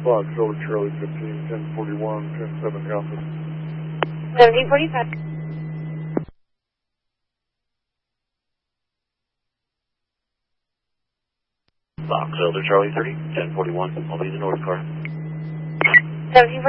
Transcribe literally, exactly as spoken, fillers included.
Fox, Elder Charlie fifteen, ten forty-one, ten seven, office. seventeen forty-five. Fox, Elder Charlie thirty, ten forty-one, I'll be the north car. seventeen forty-five.